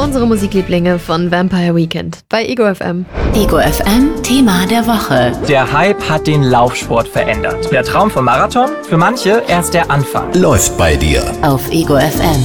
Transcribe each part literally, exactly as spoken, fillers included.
Unsere Musiklieblinge von Vampire Weekend bei Ego F M. Ego F M, Thema der Woche. Der Hype hat den Laufsport verändert. Der Traum vom Marathon? Für manche erst der Anfang. Läuft bei dir. Auf Ego F M.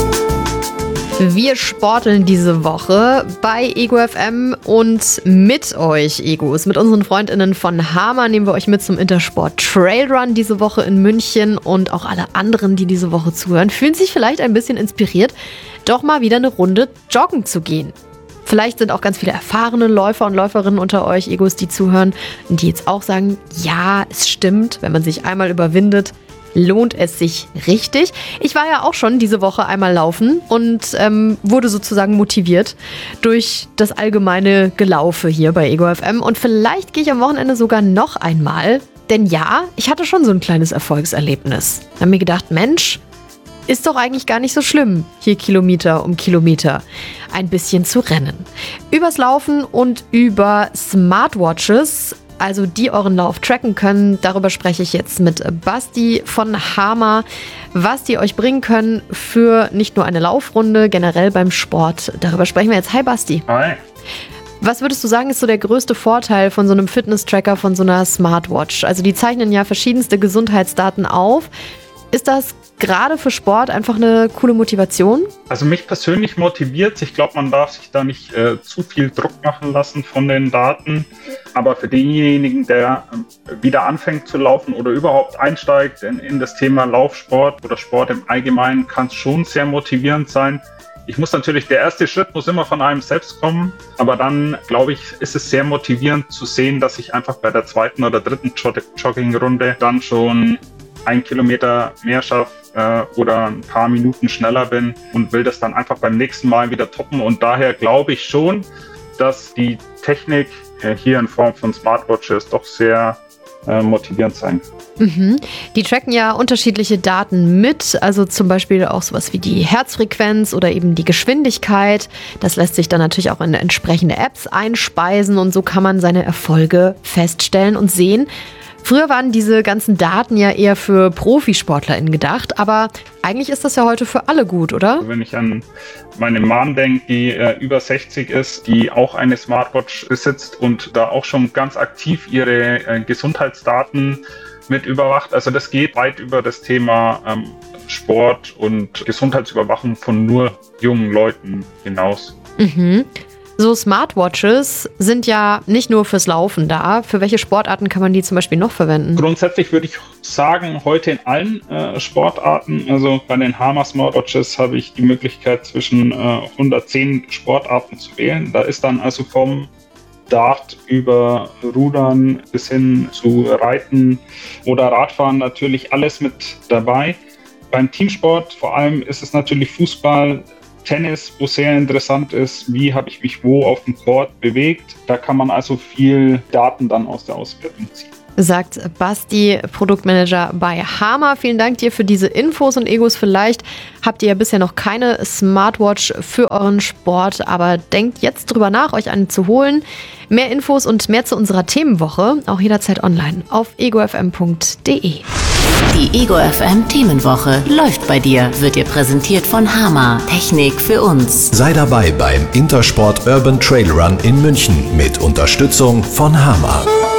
Wir sporteln diese Woche bei Ego F M und mit euch, Egos, mit unseren FreundInnen von Hama nehmen wir euch mit zum Intersport Trailrun diese Woche in München und auch alle anderen, die diese Woche zuhören, fühlen sich vielleicht ein bisschen inspiriert, doch mal wieder eine Runde joggen zu gehen. Vielleicht sind auch ganz viele erfahrene Läufer und Läuferinnen unter euch, Egos, die zuhören, die jetzt auch sagen, ja, es stimmt, wenn man sich einmal überwindet, lohnt es sich richtig. Ich war ja auch schon diese Woche einmal laufen und ähm, wurde sozusagen motiviert durch das allgemeine Gelaufe hier bei Ego F M. Und vielleicht gehe ich am Wochenende sogar noch einmal. Denn ja, ich hatte schon so ein kleines Erfolgserlebnis. Ich habe mir gedacht, Mensch, ist doch eigentlich gar nicht so schlimm, hier Kilometer um Kilometer ein bisschen zu rennen. Übers Laufen und über Smartwatches, also die euren Lauf tracken können. Darüber spreche ich jetzt mit Basti von Hama, was die euch bringen können für nicht nur eine Laufrunde, generell beim Sport. Darüber sprechen wir jetzt. Hi Basti. Hi. Was würdest du sagen, ist so der größte Vorteil von so einem Fitness-Tracker, von so einer Smartwatch? Also die zeichnen ja verschiedenste Gesundheitsdaten auf. Ist das gerade für Sport einfach eine coole Motivation? Also mich persönlich motiviert. Ich glaube, man darf sich da nicht äh, zu viel Druck machen lassen von den Daten. Aber für denjenigen, der äh, wieder anfängt zu laufen oder überhaupt einsteigt in, in das Thema Laufsport oder Sport im Allgemeinen, kann es schon sehr motivierend sein. Ich muss natürlich, der erste Schritt muss immer von einem selbst kommen. Aber dann, glaube ich, ist es sehr motivierend zu sehen, dass ich einfach bei der zweiten oder dritten Jog- Joggingrunde dann schon ein Kilometer mehr schaffe äh, oder ein paar Minuten schneller bin und will das dann einfach beim nächsten Mal wieder toppen. Und daher glaube ich schon, dass die Technik äh, hier in Form von Smartwatches doch sehr äh, motivierend sein kann. Mhm. Die tracken ja unterschiedliche Daten mit, also zum Beispiel auch sowas wie die Herzfrequenz oder eben die Geschwindigkeit. Das lässt sich dann natürlich auch in entsprechende Apps einspeisen und so kann man seine Erfolge feststellen und sehen. Früher waren diese ganzen Daten ja eher für ProfisportlerInnen gedacht, aber eigentlich ist das ja heute für alle gut, oder? Wenn ich an meine Mom denke, die äh, über sechzig ist, die auch eine Smartwatch besitzt und da auch schon ganz aktiv ihre äh, Gesundheitsdaten mit überwacht. Also das geht weit über das Thema ähm, Sport und Gesundheitsüberwachung von nur jungen Leuten hinaus. Mhm. So Smartwatches sind ja nicht nur fürs Laufen da. Für welche Sportarten kann man die zum Beispiel noch verwenden? Grundsätzlich würde ich sagen, heute in allen äh, Sportarten. Also bei den Hama Smartwatches habe ich die Möglichkeit, zwischen äh, hundertzehn Sportarten zu wählen. Da ist dann also vom Dart über Rudern bis hin zu Reiten oder Radfahren natürlich alles mit dabei. Beim Teamsport vor allem ist es natürlich Fußball, Tennis, wo sehr interessant ist, wie habe ich mich wo auf dem Court bewegt. Da kann man also viel Daten dann aus der Auswertung ziehen. Sagt Basti, Produktmanager bei Hama. Vielen Dank dir für diese Infos und Egos. Vielleicht habt ihr ja bisher noch keine Smartwatch für euren Sport, aber denkt jetzt drüber nach, euch eine zu holen. Mehr Infos und mehr zu unserer Themenwoche auch jederzeit online auf ego f m punkt d e. Die Ego F M Themenwoche läuft bei dir, wird dir präsentiert von Hama. Technik für uns. Sei dabei beim Intersport Urban Trail Run in München mit Unterstützung von Hama.